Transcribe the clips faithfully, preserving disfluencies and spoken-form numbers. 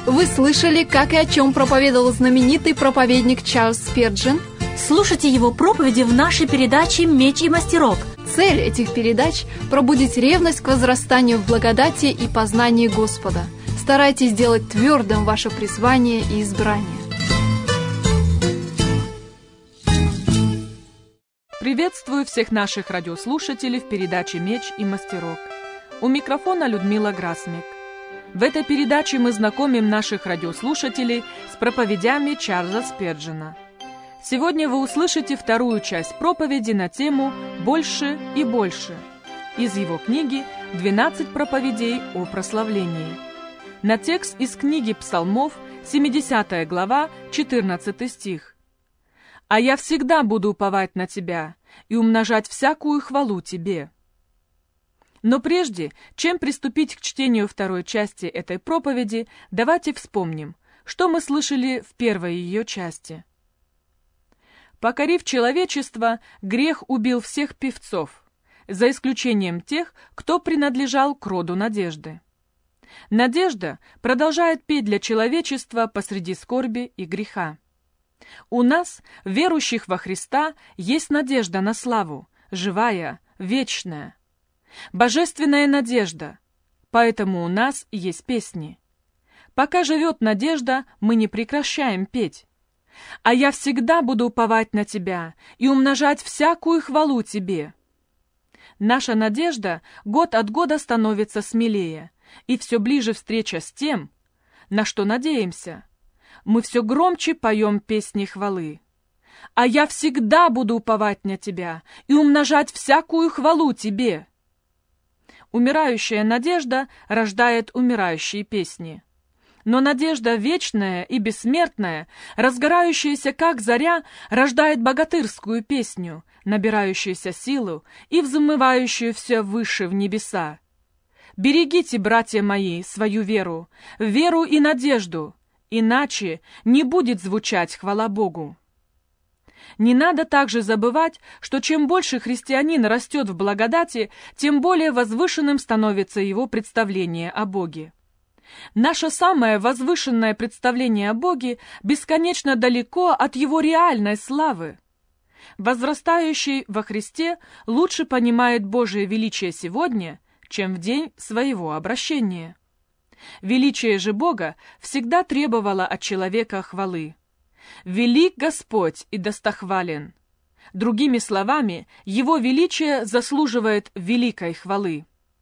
Вы слышали, как и о чем проповедовал знаменитый проповедник Чарльз Спирджин? Слушайте его проповеди в нашей передаче «Меч и мастерок». Цель этих передач – пробудить ревность к возрастанию в благодати и познании Господа. Старайтесь сделать твердым ваше призвание и избрание. Приветствую всех наших радиослушателей в передаче «Меч и мастерок». У микрофона Людмила Грасмик. В этой передаче мы знакомим наших радиослушателей с проповедями Чарльза Спирджина. Сегодня вы услышите вторую часть проповеди на тему «Больше и больше» из его книги «двенадцать проповедей о прославлении». На текст из книги Псалмов, семидесятая глава, четырнадцатый стих. «А я всегда буду уповать на Тебя и умножать всякую хвалу Тебе». Но прежде, чем приступить к чтению второй части этой проповеди, давайте вспомним, что мы слышали в первой ее части. Покорив человечество, грех убил всех певцов, за исключением тех, кто принадлежал к роду надежды. Надежда продолжает петь для человечества посреди скорби и греха. У нас, верующих во Христа, есть надежда на славу, живая, вечная. Божественная надежда, поэтому у нас есть песни. Пока живет надежда, мы не прекращаем петь. «А я всегда буду уповать на Тебя и умножать всякую хвалу Тебе». Наша надежда год от года становится смелее, и все ближе встреча с тем, на что надеемся. Мы все громче поем песни хвалы. «А я всегда буду уповать на Тебя и умножать всякую хвалу Тебе». Умирающая надежда рождает умирающие песни. Но надежда вечная и бессмертная, разгорающаяся как заря, рождает богатырскую песню, набирающуюся силу и взмывающую все выше в небеса. Берегите, братья мои, свою веру, веру и надежду, иначе не будет звучать хвала Богу. Не надо также забывать, что чем больше христианин растет в благодати, тем более возвышенным становится его представление о Боге. Наше самое возвышенное представление о Боге бесконечно далеко от Его реальной славы. Возрастающий во Христе лучше понимает Божие величие сегодня, чем в день своего обращения. Величие же Бога всегда требовало от человека хвалы. «Велик Господь и достохвален». Другими словами, Его величие заслуживает великой хвалы.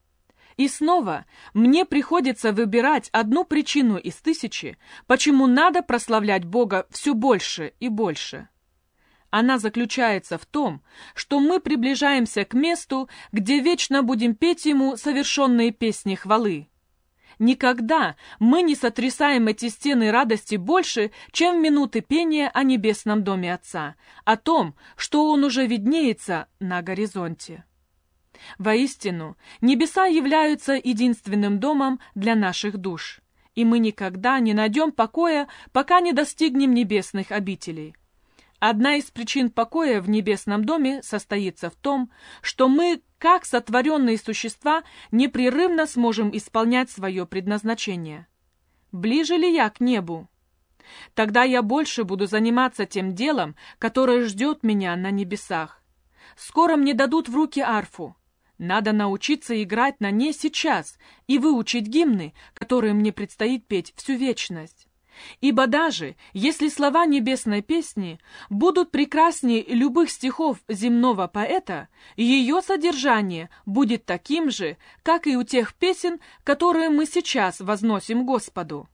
И снова мне приходится выбирать одну причину из тысячи, почему надо прославлять Бога все больше и больше. Она заключается в том, что мы приближаемся к месту, где вечно будем петь Ему совершенные песни хвалы. Никогда мы не сотрясаем эти стены радости больше, чем в минуты пения о небесном доме Отца, о том, что Он уже виднеется на горизонте. Воистину, небеса являются единственным домом для наших душ, и мы никогда не найдем покоя, пока не достигнем небесных обителей. Одна из причин покоя в небесном доме состоится в том, что мы, как сотворенные существа, непрерывно сможем исполнять свое предназначение. Ближе ли я к небу? Тогда я больше буду заниматься тем делом, которое ждет меня на небесах. Скоро мне дадут в руки арфу. Надо научиться играть на ней сейчас и выучить гимны, которые мне предстоит петь всю вечность. Ибо даже если слова небесной песни будут прекраснее любых стихов земного поэта, ее содержание будет таким же, как и у тех песен, которые мы сейчас возносим Господу.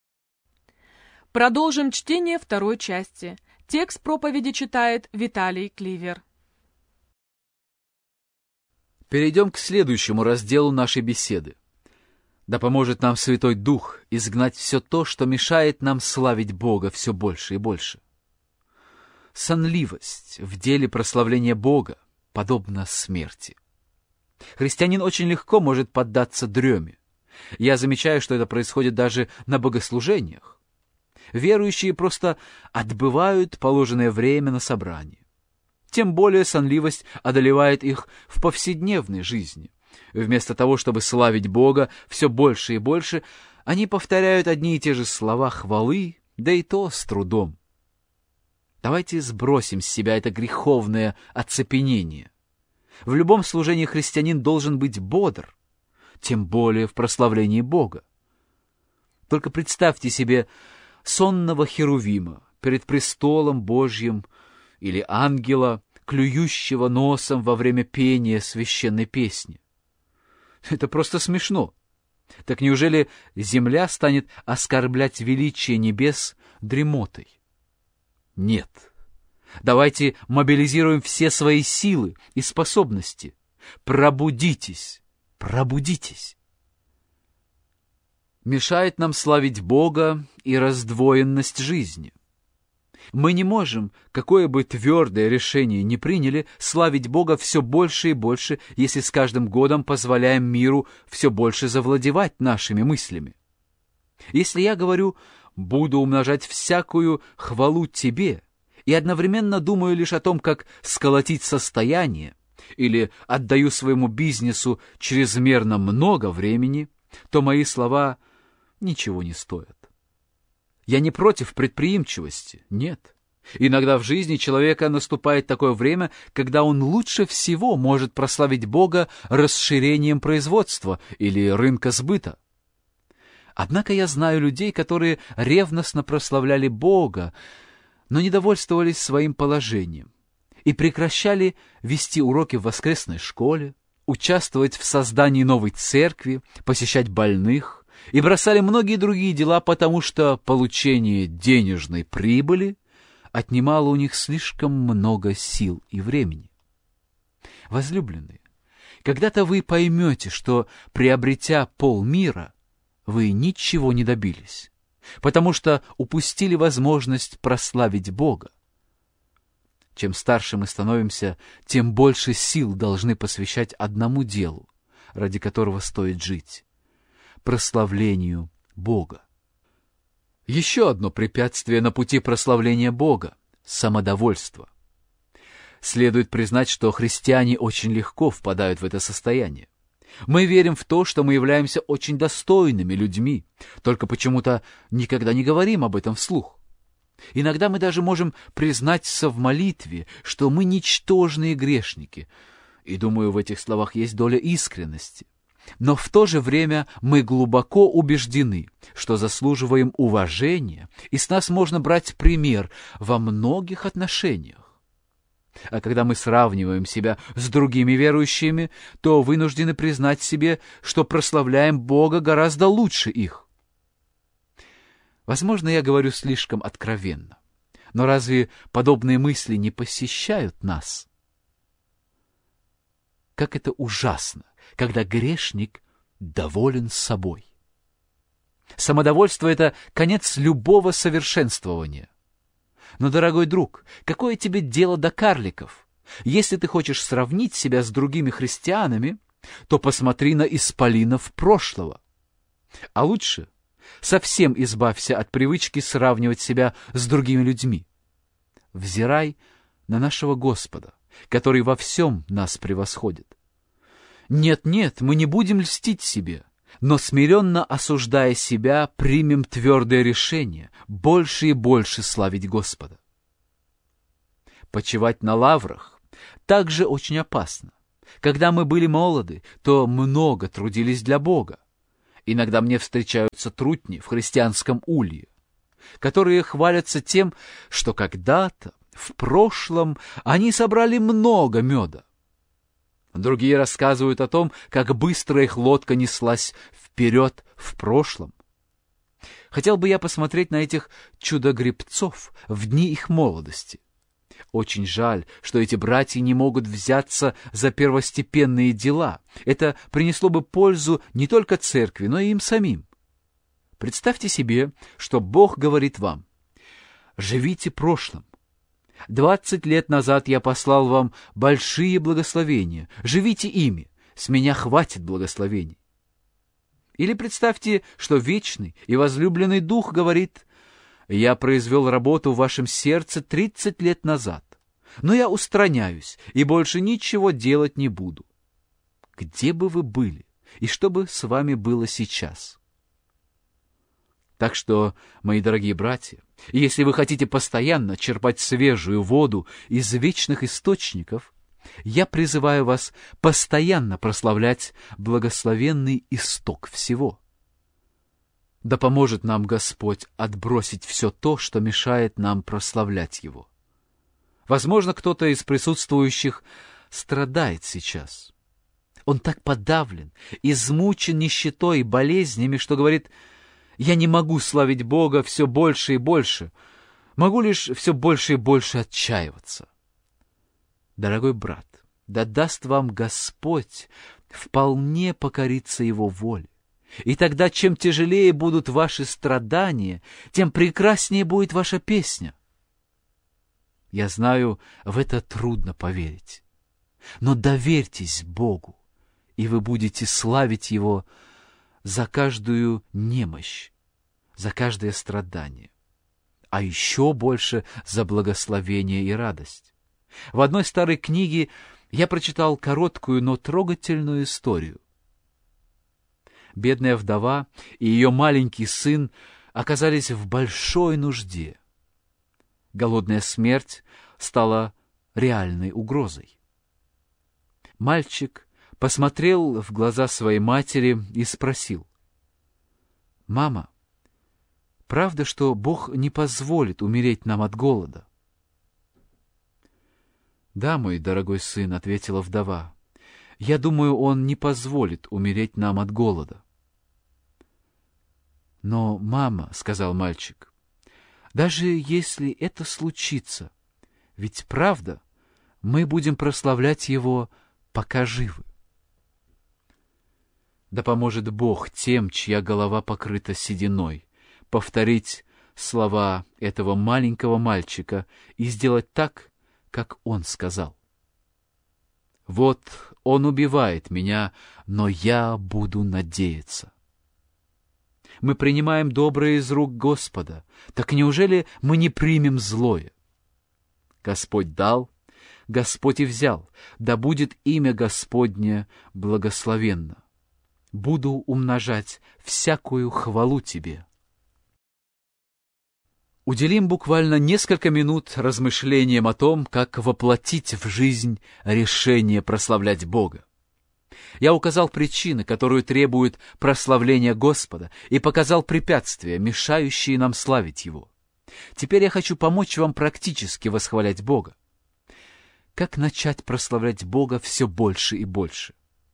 Продолжим чтение второй части. Текст проповеди читает Виталий Кливер. Перейдем к следующему разделу нашей беседы. Да поможет нам Святой Дух изгнать все то, что мешает нам славить Бога все больше и больше. Сонливость в деле прославления Бога подобна смерти. Христианин очень легко может поддаться дреме. Я замечаю, что это происходит даже на богослужениях. Верующие просто отбывают положенное время на собрании. Тем более сонливость одолевает их в повседневной жизни. Вместо того, чтобы славить Бога все больше и больше, Они повторяют одни и те же слова хвалы, да и то с трудом. Давайте сбросим с себя это греховное оцепенение. В любом служении христианин должен быть бодр, тем более в прославлении Бога. Только представьте себе сонного херувима перед престолом Божьим или ангела, клюющего носом во время пения священной песни. Это просто смешно. Так неужели земля станет оскорблять величие небес дремотой? Нет. Давайте мобилизируем все свои силы и способности. Пробудитесь, пробудитесь. Мешает нам славить Бога и раздвоенность жизни. Мы не можем, какое бы твердое решение ни приняли, славить Бога все больше и больше, если с каждым годом позволяем миру все больше завладевать нашими мыслями. Если я говорю «буду умножать всякую хвалу Тебе» и одновременно думаю лишь о том, как сколотить состояние, или отдаю своему бизнесу чрезмерно много времени, то мои слова ничего не стоят. Я не против предприимчивости, нет. Иногда в жизни человека наступает такое время, когда он лучше всего может прославить Бога расширением производства или рынка сбыта. Однако я знаю людей, которые ревностно прославляли Бога, но не довольствовались своим положением и прекращали вести уроки в воскресной школе, участвовать в создании новой церкви, посещать больных, и бросали многие другие дела, потому что получение денежной прибыли отнимало у них слишком много сил и времени. Возлюбленные, когда-то вы поймете, что, приобретя полмира, вы ничего не добились, потому что упустили возможность прославить Бога. Чем старше мы становимся, тем больше сил должны посвящать одному делу, ради которого стоит жить — прославлению Бога. Еще одно препятствие на пути прославления Бога — самодовольство. Следует признать, что христиане очень легко впадают в это состояние. Мы верим в то, что мы являемся очень достойными людьми, только почему-то никогда не говорим об этом вслух. Иногда мы даже можем признаться в молитве, что мы ничтожные грешники, и, думаю, в этих словах есть доля искренности. Но в то же время мы глубоко убеждены, что заслуживаем уважения, и с нас можно брать пример во многих отношениях. А когда мы сравниваем себя с другими верующими, то вынуждены признать себе, что прославляем Бога гораздо лучше их. Возможно, я говорю слишком откровенно, но разве подобные мысли не посещают нас? Как это ужасно, когда грешник доволен собой. Самодовольство — это конец любого совершенствования. Но, дорогой друг, какое тебе дело до карликов? Если ты хочешь сравнить себя с другими христианами, то посмотри на исполинов прошлого. А лучше совсем избавься от привычки сравнивать себя с другими людьми. Взирай на нашего Господа, который во всем нас превосходит. Нет-нет, мы не будем льстить себе, но, смиренно осуждая себя, примем твердое решение больше и больше славить Господа. Почивать на лаврах также очень опасно. Когда мы были молоды, то много трудились для Бога. Иногда мне встречаются трутни в христианском улье, которые хвалятся тем, что когда-то, в прошлом, они собрали много меда. Другие рассказывают о том, как быстро их лодка неслась вперед в прошлом. Хотел бы я посмотреть на этих чудо-гребцов в дни их молодости. Очень жаль, что эти братья не могут взяться за первостепенные дела. Это принесло бы пользу не только церкви, но и им самим. Представьте себе, что Бог говорит вам: «Живите прошлым. Двадцать лет назад я послал вам большие благословения. Живите ими. С меня хватит благословений». Или представьте, что вечный и возлюбленный Дух говорит: «Я произвел работу в вашем сердце тридцать лет назад, но я устраняюсь и больше ничего делать не буду». Где бы вы были и что бы с вами было сейчас? Так что, мои дорогие братья, если вы хотите постоянно черпать свежую воду из вечных источников, я призываю вас постоянно прославлять благословенный исток всего. Да поможет нам Господь отбросить все то, что мешает нам прославлять Его. Возможно, кто-то из присутствующих страдает сейчас. Он так подавлен, измучен нищетой и болезнями, что говорит: «Я не могу славить Бога все больше и больше, могу лишь все больше и больше отчаиваться». Дорогой брат, да даст вам Господь вполне покориться Его воле. И тогда, чем тяжелее будут ваши страдания, тем прекраснее будет ваша песня. Я знаю, в это трудно поверить. Но доверьтесь Богу, и вы будете славить Его за каждую немощь, за каждое страдание, а еще больше за благословение и радость. В одной старой книге я прочитал короткую, но трогательную историю. Бедная вдова и ее маленький сын оказались в большой нужде. Голодная смерть стала реальной угрозой. Мальчик посмотрел в глаза своей матери и спросил: «Мама, правда, что Бог не позволит умереть нам от голода?» «Да, мой дорогой сын», — ответила вдова, — «я думаю, Он не позволит умереть нам от голода». «Но, мама», — сказал мальчик, — «даже если это случится, ведь правда, мы будем прославлять Его, пока живы». Да поможет Бог тем, чья голова покрыта сединой, повторить слова этого маленького мальчика и сделать так, как он сказал. «Вот он убивает меня, но я буду надеяться». Мы принимаем доброе из рук Господа, так неужели мы не примем злое? Господь дал, Господь и взял, да будет имя Господне благословенно. Буду умножать всякую хвалу Тебе. Уделим буквально несколько минут размышлениям о том, как воплотить в жизнь решение прославлять Бога. Я указал причины, которые требуют прославления Господа, и показал препятствия, мешающие нам славить Его. Теперь я хочу помочь вам практически восхвалять Бога. Как начать прославлять Бога все больше и больше?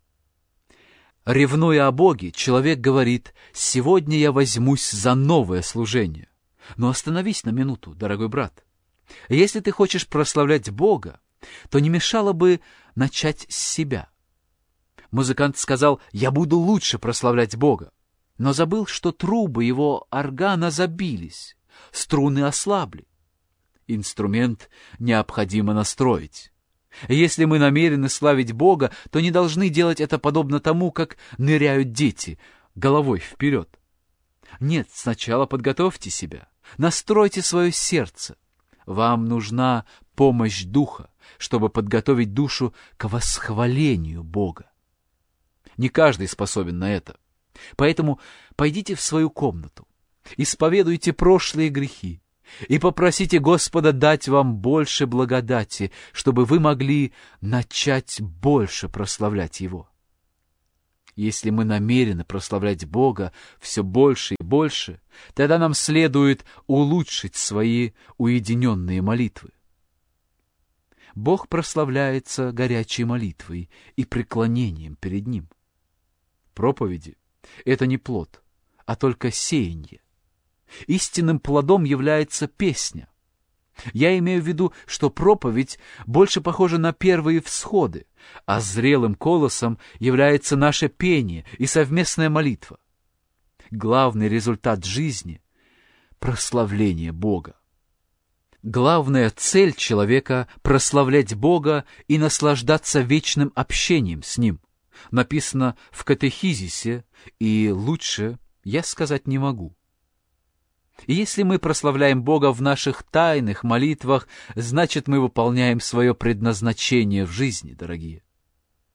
Ревнуя о Боге, человек говорит: «Сегодня я возьмусь за новое служение». Но остановись на минуту, дорогой брат. Если ты хочешь прославлять Бога, то не мешало бы начать с себя. Музыкант сказал: «Я буду лучше прославлять Бога», но забыл, что трубы его органа забились, струны ослабли. Инструмент необходимо настроить. Если мы намерены славить Бога, то не должны делать это подобно тому, как ныряют дети, головой вперед. Нет, сначала подготовьте себя, настройте свое сердце. Вам нужна помощь Духа, чтобы подготовить душу к восхвалению Бога. Не каждый способен на это. Поэтому пойдите в свою комнату, исповедуйте прошлые грехи и попросите Господа дать вам больше благодати, чтобы вы могли начать больше прославлять Его. Если мы намерены прославлять Бога все больше и больше, тогда нам следует улучшить свои уединенные молитвы. Бог прославляется горячей молитвой и преклонением перед Ним. Проповеди — это не плод, а только сеяние. Истинным плодом является песня. Я имею в виду, что проповедь больше похожа на первые всходы, а зрелым колосом является наше пение и совместная молитва. Главный результат жизни — прославление Бога. Главная цель человека — прославлять Бога и наслаждаться вечным общением с Ним. Написано в катехизисе, и лучше я сказать не могу. И если мы прославляем Бога в наших тайных молитвах, значит, мы выполняем свое предназначение в жизни, дорогие.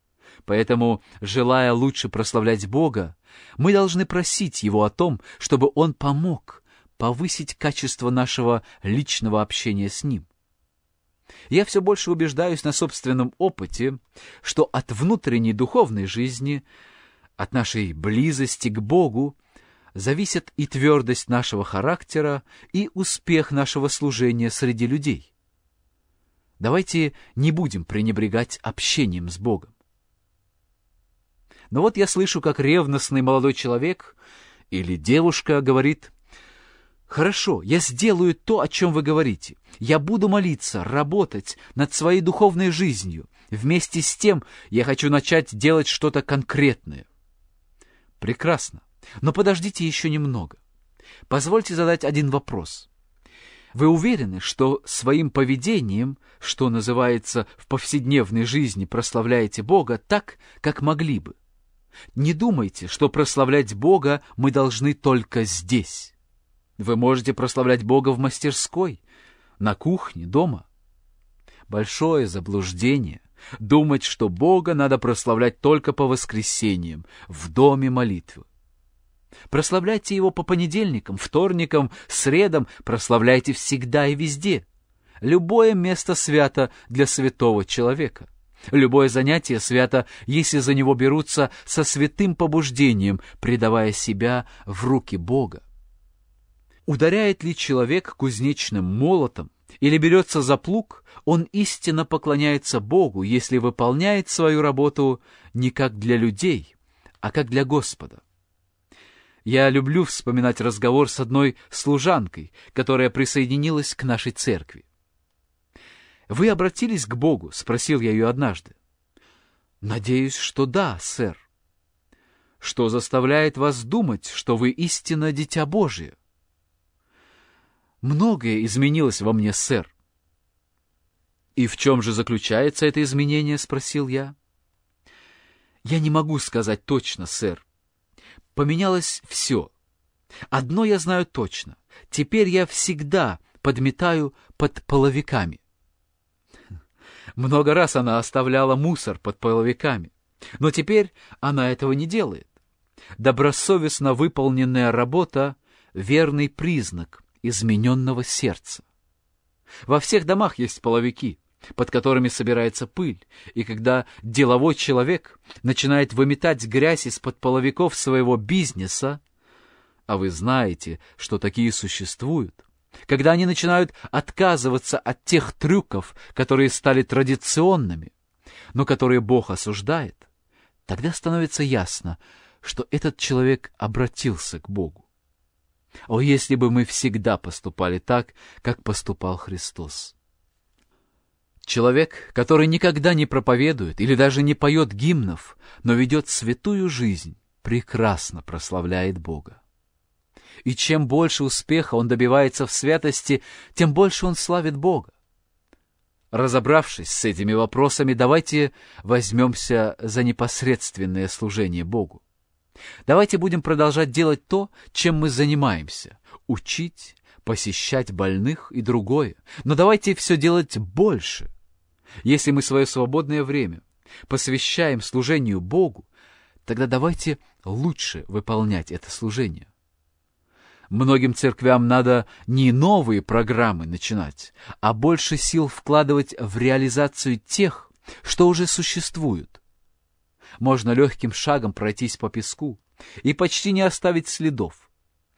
Поэтому, желая лучше прославлять Бога, мы должны просить Его о том, чтобы Он помог повысить качество нашего личного общения с Ним. Я все больше убеждаюсь на собственном опыте, что от внутренней духовной жизни, от нашей близости к Богу, зависит и твердость нашего характера, и успех нашего служения среди людей. Давайте не будем пренебрегать общением с Богом. Но вот я слышу, как ревностный молодой человек или девушка говорит: «Хорошо, я сделаю то, о чем вы говорите. Я буду молиться, работать над своей духовной жизнью. Вместе с тем я хочу начать делать что-то конкретное». Прекрасно. Но подождите еще немного. Позвольте задать один вопрос. Вы уверены, что своим поведением, что называется в повседневной жизни, прославляете Бога так, как могли бы? Не думайте, что прославлять Бога мы должны только здесь. Вы можете прославлять Бога в мастерской, на кухне, дома. Большое заблуждение думать, что Бога надо прославлять только по воскресеньям, в доме молитвы. Прославляйте Его по понедельникам, вторникам, средам, прославляйте всегда и везде. Любое место свято для святого человека. Любое занятие свято, если за него берутся со святым побуждением, предавая себя в руки Бога. Ударяет ли человек кузнечным молотом или берется за плуг, он истинно поклоняется Богу, если выполняет свою работу не как для людей, а как для Господа. Я люблю вспоминать разговор с одной служанкой, которая присоединилась к нашей церкви. «Вы обратились к Богу?» — спросил я ее однажды. «Надеюсь, что да, сэр». «Что заставляет вас думать, что вы истинно дитя Божие?» «Многое изменилось во мне, сэр». «И в чем же заключается это изменение?» — спросил я. «Я не могу сказать точно, сэр. Поменялось все. Одно я знаю точно. Теперь я всегда подметаю под половиками». Много раз она оставляла мусор под половиками, но теперь она этого не делает. Добросовестно выполненная работа — верный признак измененного сердца. Во всех домах есть половики, под которыми собирается пыль, и когда деловой человек начинает выметать грязь из-под половиков своего бизнеса, а вы знаете, что такие существуют, когда они начинают отказываться от тех трюков, которые стали традиционными, но которые Бог осуждает, тогда становится ясно, что этот человек обратился к Богу. О, если бы мы всегда поступали так, как поступал Христос! Человек, который никогда не проповедует или даже не поет гимнов, но ведет святую жизнь, прекрасно прославляет Бога. И чем больше успеха он добивается в святости, тем больше он славит Бога. Разобравшись с этими вопросами, давайте возьмемся за непосредственное служение Богу. Давайте будем продолжать делать то, чем мы занимаемся — учить, посещать больных и другое. Но давайте все делать больше. Если мы свое свободное время посвящаем служению Богу, тогда давайте лучше выполнять это служение. Многим церквям надо не новые программы начинать, а больше сил вкладывать в реализацию тех, что уже существуют. Можно легким шагом пройтись по песку и почти не оставить следов.